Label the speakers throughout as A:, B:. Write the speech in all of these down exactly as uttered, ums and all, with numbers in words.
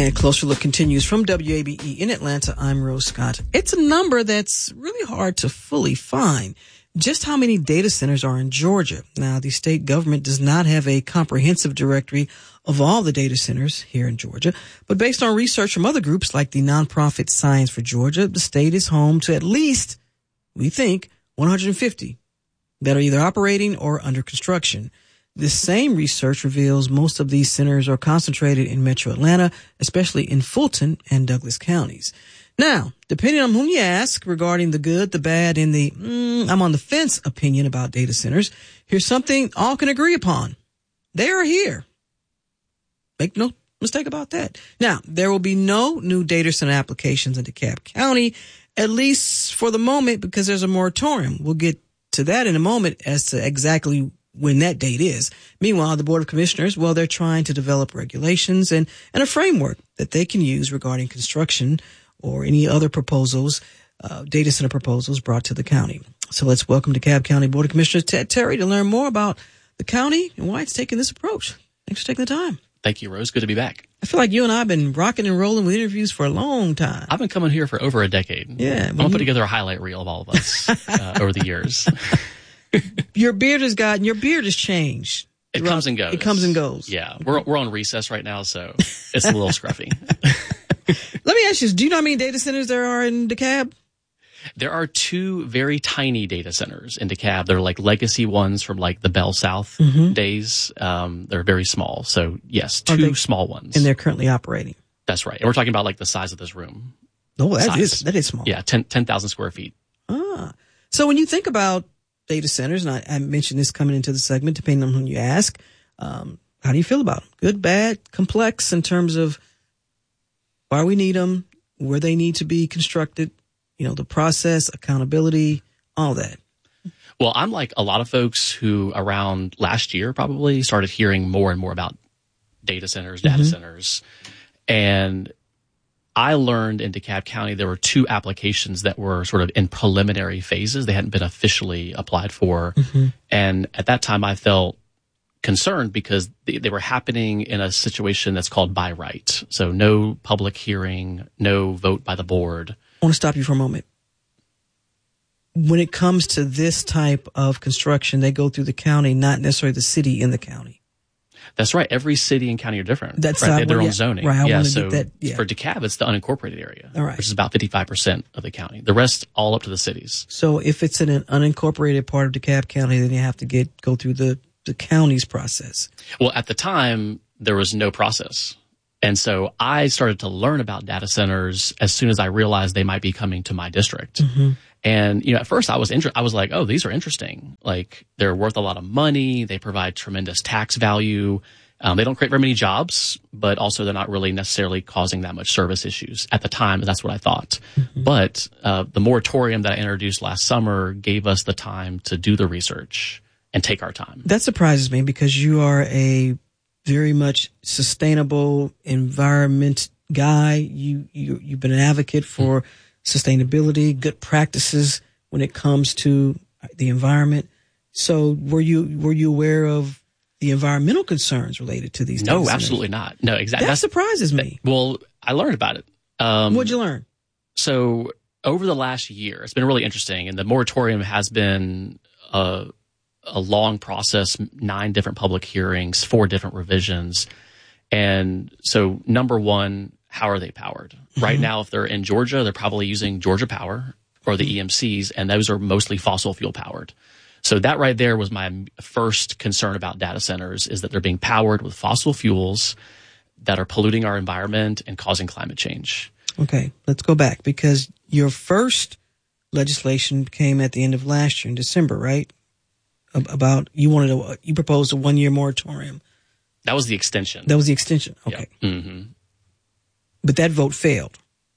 A: And Closer Look continues from W A B E in Atlanta. I'm Rose Scott. It's a number that's really hard to fully find. Just how many data centers are in Georgia? Now, the state government does not have a comprehensive directory of all the data centers here in Georgia, but based on research from other groups like the nonprofit Science for Georgia, the state is home to at least, we think, one hundred fifty that are either operating or under construction. This same research reveals most of these centers are concentrated in Metro Atlanta, especially in Fulton and Douglas counties. Now, depending on whom you ask regarding the good, the bad, and the mm, I'm on the fence opinion about data centers, here's something all can agree upon. They are here. Make no mistake about that. Now, there will be no new data center applications in DeKalb County, at least for the moment, because there's a moratorium. We'll get to that in a moment as to exactly when that date is. Meanwhile, the Board of Commissioners, well, they're trying to develop regulations and, and a framework that they can use regarding construction or any other proposals, uh, data center proposals brought to the county. So let's welcome DeKalb County Board of Commissioners Ted Terry to learn more about the county and why it's taking this approach. Thanks for taking the time.
B: Thank you, Rose. Good to be back.
A: I feel like you and I have been rocking and rolling with interviews for a long time.
B: I've been coming here for over a decade.
A: Yeah.
B: I'm going to put together a highlight reel of all of us uh, over the years.
A: Your beard has gotten, your beard has changed.
B: It comes and goes.
A: It comes and goes.
B: Yeah. We're, we're on recess right now, so it's a little scruffy.
A: Let me ask you, do you know how many data centers there are in DeKalb?
B: There are two very tiny data centers in DeKalb. They're like legacy ones from like the Bell South mm-hmm. days. Um, they're very small. So yes, two they, small ones.
A: And they're currently operating.
B: That's right. And we're talking about like the size of this room.
A: Oh, that size. is, that is small.
B: Yeah. ten thousand square feet.
A: Ah. So when you think about data centers, and I, I mentioned this coming into the segment, depending on who you ask, um, how do you feel about them? Good, bad, complex in terms of why we need them, where they need to be constructed, you know, the process, accountability, all that.
B: Well, I'm like a lot of folks who around last year probably started hearing more and more about data centers, data mm-hmm. centers. And I learned in DeKalb County there were two applications that were sort of in preliminary phases. They hadn't been officially applied for. Mm-hmm. And at that time I felt concerned because they, they were happening in a situation that's called by right. So no public hearing, no vote by the board.
A: I want to stop you for a moment. When it comes to this type of construction, they go through the county, not necessarily the city in the county.
B: That's right. Every city and county are different.
A: That's
B: right. They have their
A: well,
B: own
A: yeah.
B: zoning.
A: Right. I
B: yeah.
A: want to
B: So
A: get that. Yeah.
B: For DeKalb, it's the unincorporated area,
A: all right.
B: which is about fifty-five percent of the county. The rest all up to the cities.
A: So if it's in an unincorporated part of DeKalb County, then you have to get go through the, the county's process.
B: Well, at the time, there was no process. And so I started to learn about data centers as soon as I realized they might be coming to my district. Mm-hmm. And, you know, at first I was inter- I was like, oh, these are interesting. Like, they're worth a lot of money. They provide tremendous tax value. Um, they don't create very many jobs, but also they're not really necessarily causing that much service issues. At the time, that's what I thought. Mm-hmm. But uh, the moratorium that I introduced last summer gave us the time to do the research and take our time.
A: That surprises me because you are a very much sustainable environment guy. You, you, you've been an advocate for mm-hmm. sustainability, good practices when it comes to the environment. So were you, were you aware of the environmental concerns related to these?
B: No, absolutely not. No, exactly.
A: That surprises me.
B: Well, I learned about it. Um,
A: What'd you learn?
B: So over the last year, it's been really interesting. And the moratorium has been a, a long process, nine different public hearings, four different revisions. And so number one, how are they powered? Mm-hmm. Right now, if they're in Georgia, they're probably using Georgia Power or the E M Cs, and those are mostly fossil fuel powered. So that right there was my first concern about data centers, is that they're being powered with fossil fuels that are polluting our environment and causing climate change.
A: Okay, let's go back, because your first legislation came at the end of last year in December, right? About you wanted a, you proposed a one year moratorium.
B: That was the extension.
A: That was the extension. Okay.
B: Yeah. Mm-hmm.
A: But that vote failed,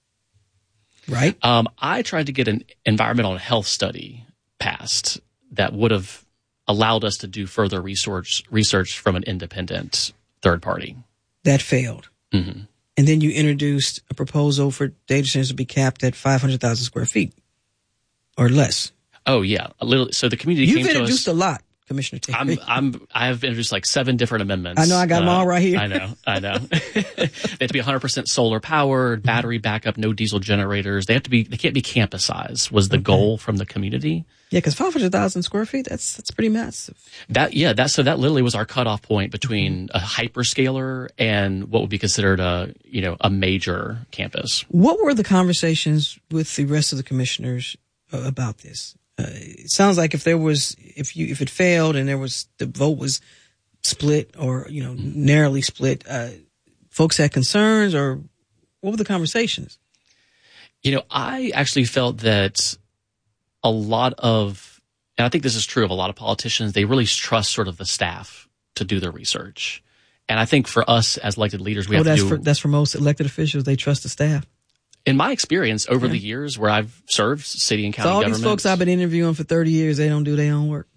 A: right?
B: Um, I tried to get an environmental and health study passed that would have allowed us to do further research research from an independent third party. That
A: failed.
B: Mm-hmm.
A: And then you introduced a proposal for data centers to be capped at five hundred thousand square feet or less.
B: Oh, yeah. A little. So the community
A: You've
B: came to us.
A: You've introduced a lot. Commissioner Terry?
B: I'm, I'm, I have introduced like seven different amendments.
A: I know, I got them
B: uh,
A: all right here.
B: I know, I know. They have to be one hundred percent solar powered, battery backup, no diesel generators. They have to be, they can't be campus size was the okay. goal from the community.
A: Yeah, because five hundred thousand square feet, that's that's pretty massive.
B: That yeah, that so that literally was our cutoff point between a hyperscaler and what would be considered a you know a major campus.
A: What were the conversations with the rest of the commissioners uh, about this? Uh, it sounds like if there was if you if it failed and there was the vote was split or you know narrowly split, uh, folks had concerns, or what were the conversations?
B: You know, I actually felt that a lot of, and I think this is true of a lot of politicians, they really trust sort of the staff to do their research. And I think for us as elected leaders, we
A: oh,
B: have
A: that's
B: to do...
A: For, that's for most elected officials, they trust the staff.
B: In my experience over
A: yeah.
B: the years where I've served city and county
A: so all
B: government...
A: these folks I've been interviewing for thirty years, they don't do their own work.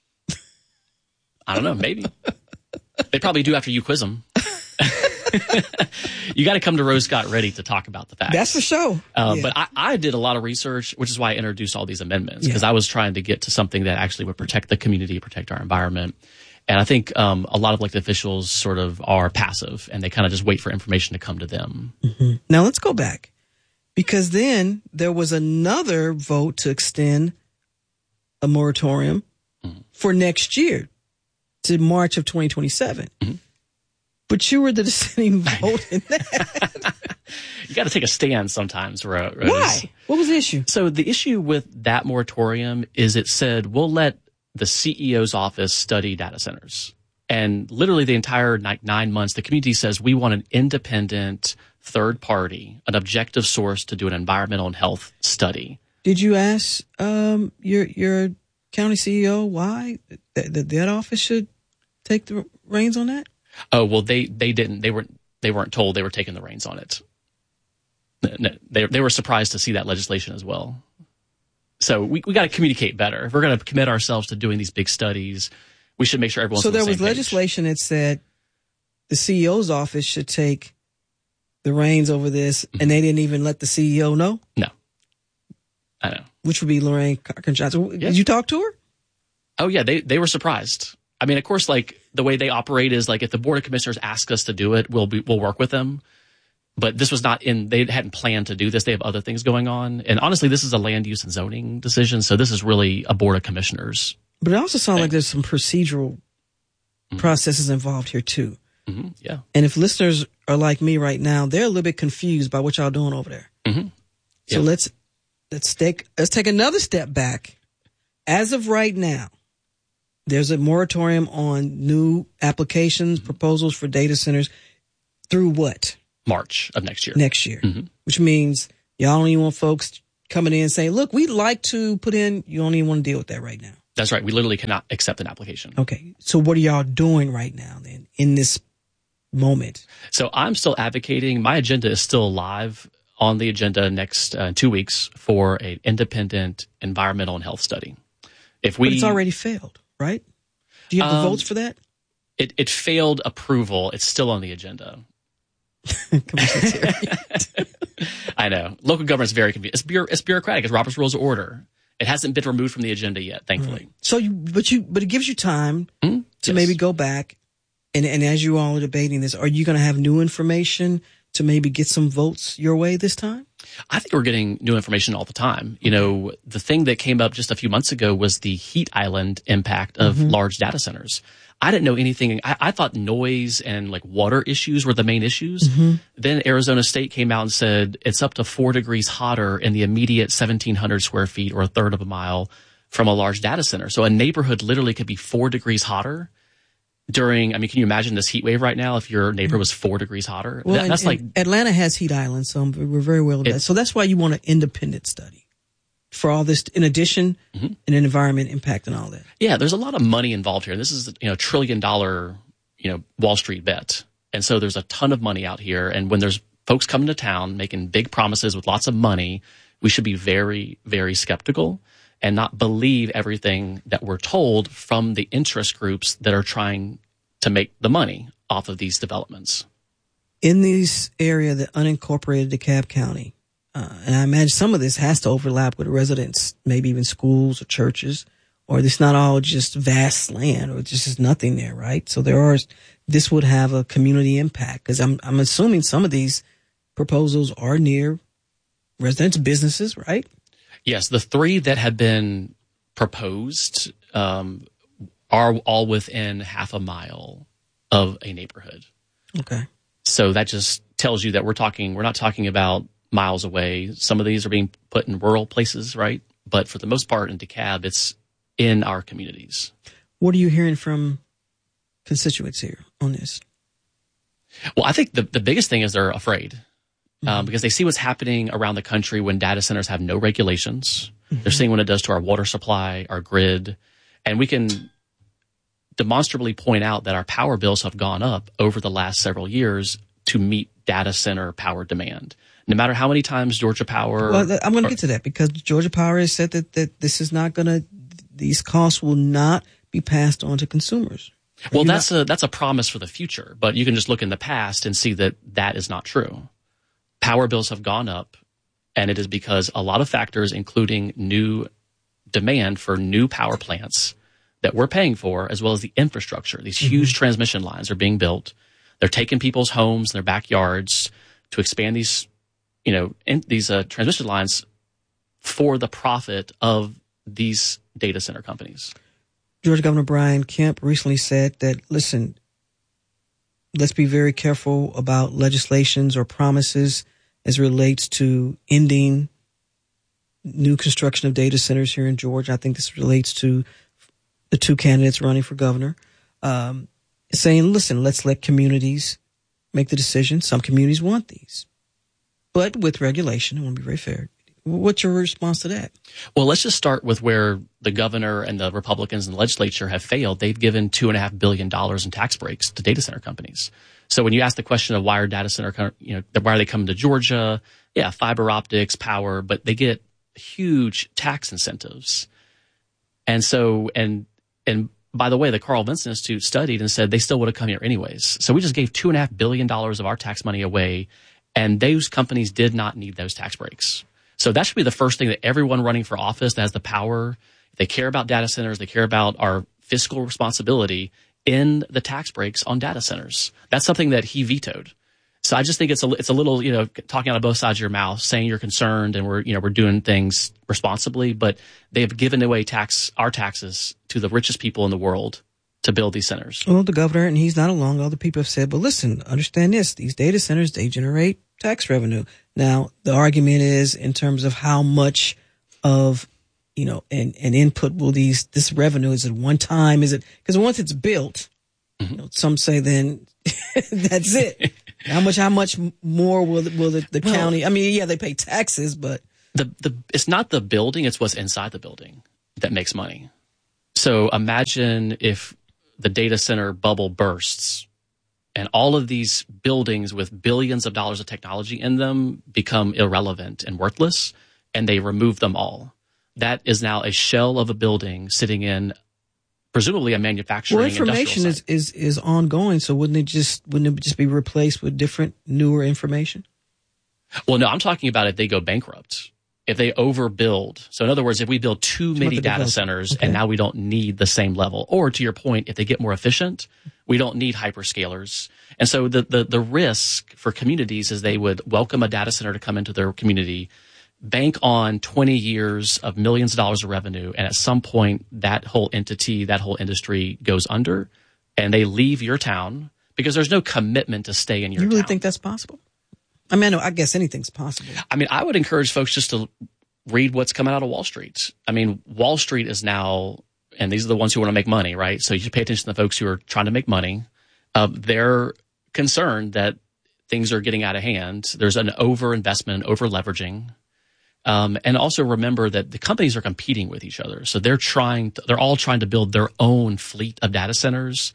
B: I don't know, maybe. They probably do after you quiz them. You got to come to Rose Scott ready to talk about the facts.
A: That's for sure.
B: Uh,
A: yeah.
B: But I, I did a lot of research, which is why I introduced all these amendments, because yeah. I was trying to get to something that actually would protect the community, protect our environment. And I think um, a lot of elected officials sort of are passive, and they kind of just wait for information to come to them.
A: Mm-hmm. Now let's go back, because then there was another vote to extend a moratorium mm-hmm. for next year to March of twenty twenty-seven. Mm-hmm. But you were the dissenting vote in that.
B: You got to take a stand sometimes, Rose.
A: Why? What was the issue?
B: So the issue with that moratorium is it said, we'll let the C E O's office study data centers. And literally the entire like nine months, the community says we want an independent third party, an objective source to do an environmental and health study.
A: Did you ask um, your your county C E O why that, that that office should take the reins on that?
B: Oh, well, they, they didn't. They weren't, they weren't told they were taking the reins on it. They, they were surprised to see that legislation as well. So we, we got to communicate better. If we're going to commit ourselves to doing these big studies, we should make sure everyone's
A: So
B: on the
A: there
B: same
A: was
B: page.
A: legislation that said the C E O's office should take the reins over this, mm-hmm. and they didn't even let the C E O know?
B: No. I know.
A: Which would be Lorraine Cochran-Johnson.
B: Yeah.
A: Did you talk to her?
B: Oh, yeah. They, they were surprised. I mean, of course, like the way they operate is like if the Board of Commissioners ask us to do it, we'll be, we'll work with them. But this was not in, they hadn't planned to do this. They have other things going on. And honestly, this is a land use and zoning decision. So this is really a Board of Commissioners.
A: But it also sounds like there's some procedural mm-hmm. processes involved here too.
B: Mm-hmm. Yeah.
A: And if listeners are like me right now, they're a little bit confused by what y'all doing over there.
B: Mm-hmm.
A: So
B: yeah.
A: let's, let's take, let's take another step back. As of right now, there's a moratorium on new applications, proposals for data centers through what?
B: March of next year.
A: Next year.
B: Mm-hmm.
A: Which means y'all don't even want folks coming in and saying, look, we'd like to put in, you don't even want to deal with that right now.
B: That's right. We literally cannot accept an application.
A: Okay. So what are y'all doing right now then in this moment?
B: So I'm still advocating. My agenda is still live on the agenda next uh, two weeks for an independent environmental and health study. If we,
A: but it's already failed. Right? Do you have the um, votes for that?
B: It it failed approval. It's still on the agenda. I know. Local government's very convenient. It's, bureau- it's bureaucratic. It's Robert's Rules of Order. It hasn't been removed from the agenda yet, thankfully.
A: Right. So, you, but you, but it gives you time
B: mm-hmm.
A: to
B: yes.
A: maybe go back, and and as you all are debating this, are you going to have new information to maybe get some votes your way this time?
B: I think we're getting new information all the time. You know, the thing that came up just a few months ago was the heat island impact of mm-hmm. large data centers. I didn't know anything. I, I thought noise and like water issues were the main issues. Mm-hmm. Then Arizona State came out and said it's up to four degrees hotter in the immediate seventeen hundred square feet or a third of a mile from a large data center. So a neighborhood literally could be four degrees hotter during, I mean, can you imagine this heat wave right now if your neighbor was four degrees hotter?
A: Well,
B: that, that's
A: and,
B: like
A: and Atlanta has heat islands, so we're very well with that. So that's why you want an independent study for all this, in addition, mm-hmm. and an environment impact and all that.
B: Yeah, there's a lot of money involved here. This is, you know, a trillion dollar, you know, Wall Street bet. And so there's a ton of money out here. And when there's folks coming to town making big promises with lots of money, we should be very, very skeptical and not believe everything that we're told from the interest groups that are trying to make the money off of these developments.
A: In this area, the unincorporated DeKalb County, uh, and I imagine some of this has to overlap with residents, maybe even schools or churches. or it's not all just vast land, or just is nothing there, right? So there are, this would have a community impact, because I'm I'm assuming some of these proposals are near residential businesses, right?
B: Yes, the three that have been proposed um, are all within half a mile of a neighborhood.
A: Okay.
B: So that just tells you that we're talking, we're not talking about miles away. Some of these are being put in rural places, right? But for the most part in DeKalb, it's in our communities.
A: What are you hearing from constituents here on this?
B: Well, I think the, the biggest thing is they're afraid
A: Mm-hmm.
B: um, because they see what's happening around the country when data centers have no regulations. Mm-hmm. They're seeing what it does to our water supply, our grid, and we can demonstrably point out that our power bills have gone up over the last several years to meet data center power demand. No matter how many times Georgia Power...
A: Well, I'm going to get to that, because Georgia Power has said that, that this is not going to, these costs will not be passed on to consumers. Are
B: well, that's
A: not-
B: a that's a promise for the future, but you can just look in the past and see that that is not true. Power bills have gone up, and it is because a lot of factors, including new demand for new power plants that we're paying for, as well as the infrastructure. These mm-hmm. huge transmission lines are being built. They're taking people's homes and their backyards to expand these, you know, in, these uh, transmission lines for the profit of these data center companies.
A: Georgia Governor Brian Kemp recently said that, listen, let's be very careful about legislations or promises as it relates to ending new construction of data centers here in Georgia. I think this relates to the two candidates running for governor, um, saying, listen, let's let communities make the decision. Some communities want these, but with regulation. I want to be very fair. What's your response to that?
B: Well, let's just start with where the governor and the Republicans in the legislature have failed. They've given two and a half billion dollars in tax breaks to data center companies. So when you ask the question of why are data center, you know, why are they coming to Georgia? Yeah, fiber optics, power, but they get huge tax incentives. And so, and, and by the way, the Carl Vinson Institute studied and said they still would have come here anyways. So we just gave two and a half billion dollars of our tax money away, and those companies did not need those tax breaks. So that should be the first thing that everyone running for office that has the power, if they care about data centers, they care about our fiscal responsibility, in the tax breaks on data centers. That's something that he vetoed. So I just think it's a, it's a little, you know, talking out of both sides of your mouth, saying you're concerned and we're, you know, we're doing things responsibly, but they have given away tax, our taxes to the richest people in the world to build these centers.
A: Well, the governor, and he's not alone, other people have said, but listen, understand this, these data centers, they generate tax revenue. Now, the argument is in terms of how much of, you know, an, an input will these, this revenue, is it one time? Is it, because once it's built, mm-hmm. you know, some say then that's it. How much, how much more will, will the, the well, county, I mean, yeah, they pay taxes, but.
B: The, the, it's not the building, it's what's inside the building that makes money. So imagine if the data center bubble bursts and all of these buildings with billions of dollars of technology in them become irrelevant and worthless, and they remove them all. That is now a shell of a building sitting in presumably a manufacturing.
A: Well, information
B: is,
A: is, is ongoing, so wouldn't it just wouldn't it just be replaced with different, newer information?
B: Well, no, I'm talking about if they go bankrupt. If they overbuild. So in other words, if we build too many data centers okay. and now we don't need the same level, or to your point, if they get more efficient, we don't need hyperscalers. And so the, the, the risk for communities is they would welcome a data center to come into their community, bank on twenty years of millions of dollars of revenue, and at some point that whole entity, that whole industry goes under, and they leave your town because there's no commitment to stay in your town.
A: You really
B: town.
A: think that's possible? I mean, I guess anything's possible.
B: I mean, I would encourage folks just to read what's coming out of Wall Street. I mean, Wall Street is now, and these are the ones who want to make money, right? So you should pay attention to the folks who are trying to make money. Uh, they're concerned that things are getting out of hand. There's an over-investment, over-leveraging. Um, and also remember that the companies are competing with each other. So they're trying, to, they're all trying to build their own fleet of data centers.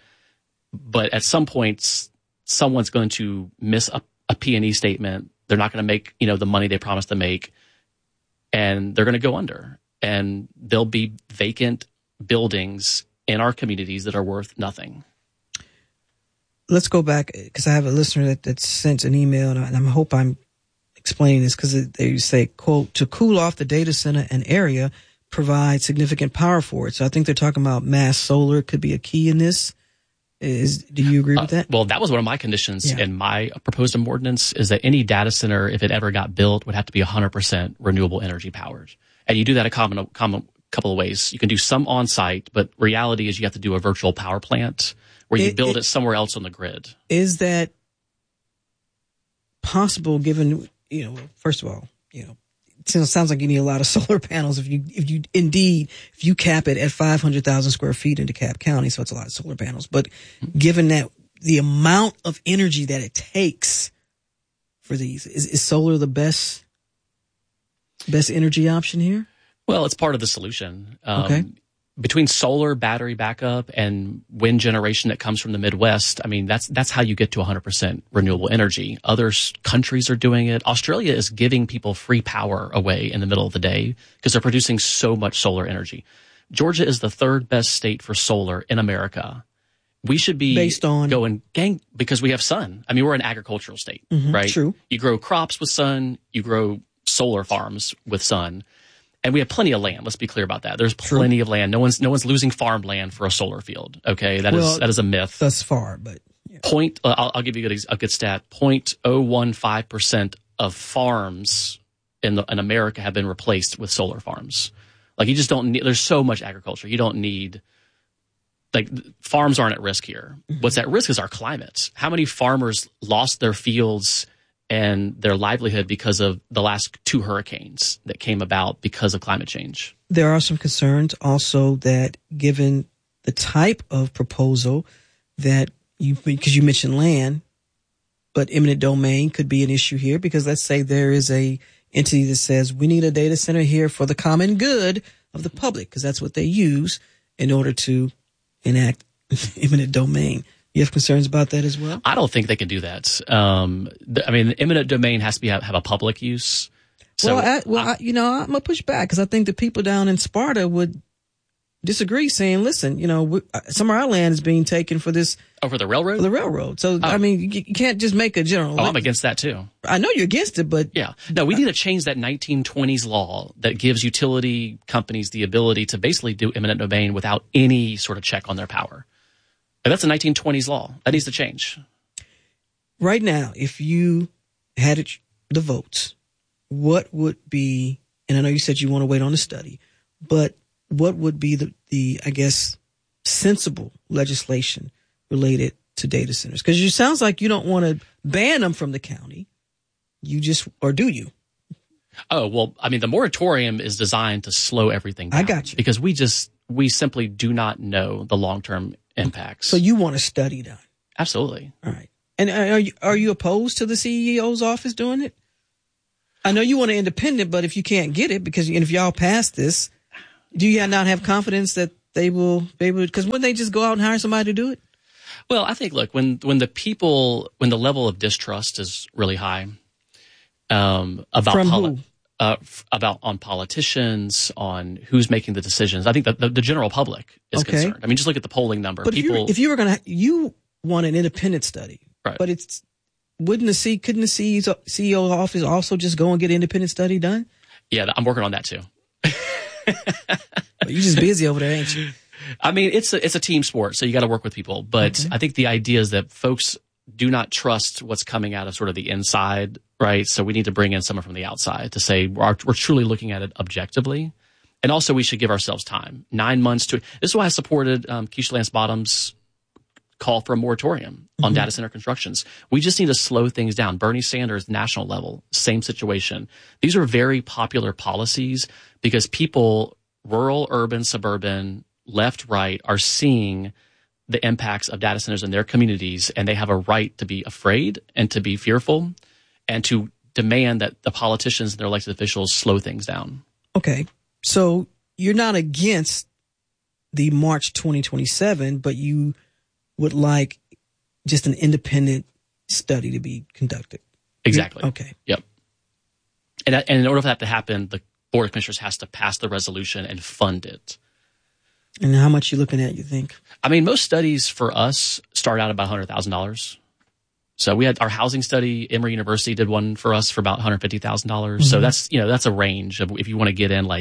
B: But at some point, someone's going to miss a a P and E statement. They're not going to make, you know, the money they promised to make, and they're going to go under, and there'll be vacant buildings in our communities that are worth nothing.
A: Let's go back, because I have a listener that, that sent an email, and I, and I hope I'm explaining this, because they say, quote, to cool off the data center and area, provide significant power for it. So I think they're talking about mass solar could be a key in this. Is do you agree with that?
B: Uh, well, that was one of my conditions
A: Yeah.
B: in my proposed ordinance is that any data center, if it ever got built, would have to be one hundred percent renewable energy powered. And you do that a common, common couple of ways. You can do some on site, but reality is you have to do a virtual power plant where you
A: It-
B: build
A: it-
B: it somewhere else on the grid.
A: Is that possible given, you know, first of all, you know, it sounds like you need a lot of solar panels if you, if you indeed, if you cap it at five hundred thousand square feet in DeKalb County, so it's a lot of solar panels. But given that the amount of energy that it takes for these, is, is solar the best, best energy option here?
B: Well, it's part of the solution. Um,
A: Okay.
B: Between solar, battery backup, and wind generation that comes from the Midwest, I mean, that's that's how you get to one hundred percent renewable energy. Other s- countries are doing it. Australia is giving people free power away in the middle of the day because they're producing so much solar energy. Georgia is the third best state for solar in America. We should be
A: Based on-
B: going gang because we have sun. I mean, we're an agricultural state, right?
A: true.
B: You grow crops with sun. You grow solar farms with sun. And we have plenty of land. Let's be clear about that. There's plenty of land. No one's no one's losing farmland for a solar field. Okay, that is
A: Well,
B: that is a myth.
A: Thus far, but yeah.
B: Point. Uh, I'll, I'll give you a good, ex- a good stat. Point oh one five percent of farms in the, in America have been replaced with solar farms. Like you just don't need. There's so much agriculture. You don't need. Like farms aren't at risk here.
A: Mm-hmm.
B: What's at risk is our climate. How many farmers lost their fields and their livelihood because of the last two hurricanes that came about because of climate change?
A: There are some concerns also that given the type of proposal that you, because you mentioned land, but eminent domain could be an issue here because let's say there is a entity that says we need a data center here for the common good of the public because that's what they use in order to enact eminent domain. You have concerns about that as well?
B: I don't think they can do that. Um, th- I mean, the eminent domain has to be have, have a public use. So
A: well, I, well, I, you know, I'm gonna push back because I think the people down in Sparta would disagree, saying, "Listen, you know, we, some of our land is being taken for this
B: over the railroad.
A: for the railroad." So, I mean, you, you can't just make a general.
B: Oh, I'm against that too.
A: I know you're against it, but
B: Yeah. No, we need to change that nineteen twenties law that gives utility companies the ability to basically do eminent domain without any sort of check on their power. Like, that's a nineteen twenties law. That needs to change.
A: right now, if you had it, the votes, what would be? And I know you said you want to wait on the study, but what would be the, the I guess, sensible legislation related to data centers? Because it sounds like you don't want to ban them from the county. You just, or do you?
B: Oh, well, I mean, the moratorium is designed to slow everything down.
A: I got you.
B: Because we just, we simply do not know the long-term impacts.
A: So you want a study done.
B: Absolutely.
A: All right. And are you, are you opposed to the C E O's office doing it? I know you want an independent, but if you can't get it, because and if y'all pass this, do you not have confidence that they will be able to, because wouldn't they just go out and hire somebody to do it?
B: Well, I think, look, when, when the people, when the level of distrust is really high, um, about
A: From
B: poli-
A: who?
B: Uh, f- about on politicians, on who's making the decisions. I think that the, the general public is
A: Okay.
B: concerned. I mean, just look at the polling number.
A: But
B: People,
A: if you, if you were going to, you want an independent study,
B: Right.
A: but it's, wouldn't the C, couldn't the C E O office also just go and get an independent study done?
B: yeah, I'm working on that too.
A: But you're just busy over there, ain't you?
B: I mean, it's a, it's a team sport, so you got to work with people. But
A: Okay.
B: I think the idea is that folks do not trust what's coming out of sort of the inside, right? So we need to bring in someone from the outside to say we're, we're truly looking at it objectively. And also we should give ourselves time, nine months to, this is why I supported um, Keisha Lance Bottom's call for a moratorium on data center constructions. We just need to slow things down. Bernie Sanders, national level, same situation. These are very popular policies because people, rural, urban, suburban, left, right, are seeing the impacts of data centers in their communities, and they have a right to be afraid and to be fearful and to demand that the politicians and their elected officials slow things down.
A: Okay. So you're not against the March twenty twenty-seven, but you would like just an independent study to be conducted.
B: Exactly.
A: Okay.
B: Yep. And, that, and in order for that to happen, the Board of Commissioners has to pass the resolution and fund it.
A: And how much you looking at, you think?
B: I mean, most studies for us start out about one hundred thousand dollars. So we had our housing study, Emory University did one for us for about one hundred fifty thousand dollars.
A: Mm-hmm.
B: So that's, you know, that's a range of if you want to get in like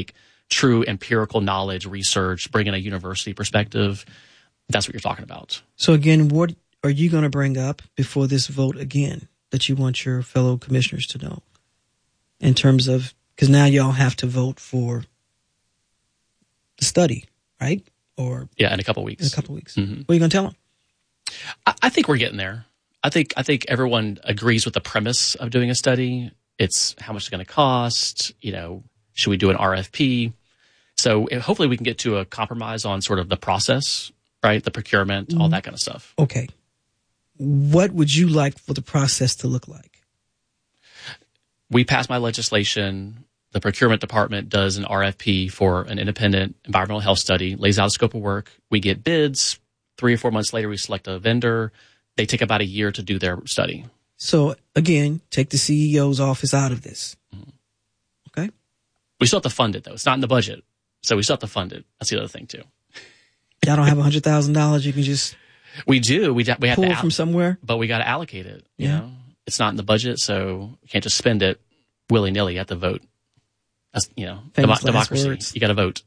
B: true empirical knowledge, research, bring in a university perspective, that's what you're talking about.
A: So again, what are you going to bring up before this vote again that you want your fellow commissioners to know in terms of, because now y'all have to vote for the study, right? Or
B: yeah, in a couple of weeks.
A: In a couple of weeks.
B: Mm-hmm.
A: What are you going to tell them?
B: I, I think we're getting there. I think I think everyone agrees with the premise of doing a study. It's how much it's going to cost. You know, should we do an R F P? So hopefully we can get to a compromise on sort of the process, right? The procurement, all that kind of stuff.
A: Okay. What would you like for the process to look like?
B: We pass my legislation. The procurement department does an R F P for an independent environmental health study, lays out a scope of work. We get bids. Three or four months later, we select a vendor. They take about a year to do their study.
A: So again, take the C E O's office out of this. Mm-hmm. Okay.
B: We still have to fund it, though. It's not in the budget. So we still have to fund it. That's the other thing, too.
A: Y'all don't have one hundred thousand dollars you can just
B: we do. We, we have
A: pull
B: to
A: it from somewhere?
B: But we got to allocate it. You
A: Yeah.
B: know? It's not in the budget, so we can't just spend it willy-nilly. You have to vote. That's, you know,
A: Famous
B: demo-
A: last
B: democracy.
A: words.
B: You got to vote.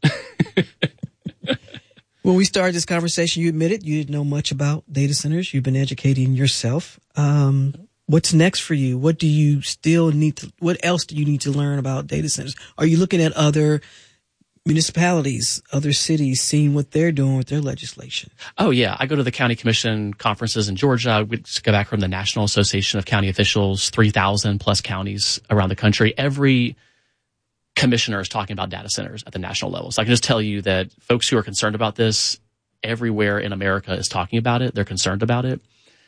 A: When we started this conversation, you admitted you didn't know much about data centers. You've been educating yourself. Um, what's next for you? What do you still need to, what else do you need to learn about data centers? Are you looking at other municipalities, other cities, seeing what they're doing with their legislation?
B: Oh, yeah. I go to the county commission conferences in Georgia. We just go back from the National Association of County Officials, three thousand plus counties around the country. Every commissioner is talking about data centers at the national level. So I can just tell you that folks who are concerned about this everywhere in America is talking about it. They're concerned about it.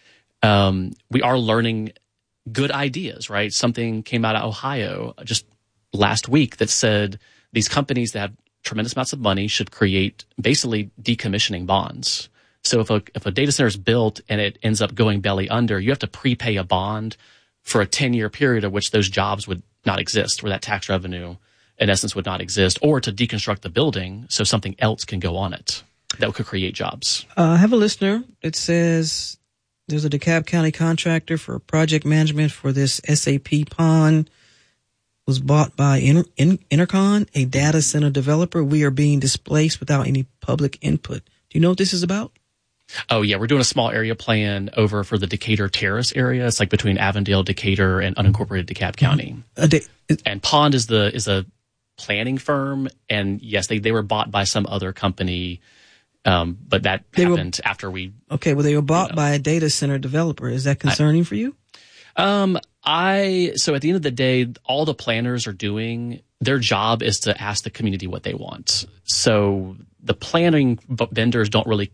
B: Um, we are learning good ideas, right? Something came out of Ohio just last week that said these companies that have tremendous amounts of money should create basically decommissioning bonds. So if a, if a data center is built and it ends up going belly under, you have to prepay a bond for a ten-year period of which those jobs would not exist, where that tax revenue in essence would not exist, or to deconstruct the building so something else can go on it that could create jobs.
A: Uh, I have a listener that says there's a DeKalb County contractor for project management for this S A P pond was bought by Inter- In- Intercon, a data center developer. We are being displaced without any public input. Do you know what this is about?
B: Oh, yeah. We're doing a small area plan over for the Decatur Terrace area. It's like between Avondale, Decatur, and unincorporated DeKalb County.
A: Uh, they, it,
B: and Pond is the is a planning firm. And yes, they, they were bought by some other company. Um, but that happened
A: were,
B: after we.
A: Okay. Well, they were bought you know, by a data center developer. Is that concerning I, for you?
B: Um, I, so at the end of the day, all the planners are doing, their job is to ask the community what they want. So the planning vendors don't really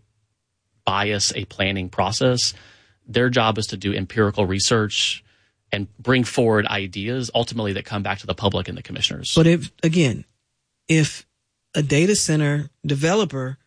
B: bias a planning process. Their job is to do empirical research and bring forward ideas ultimately that come back to the public and the commissioners.
A: But if, again, if a data center developer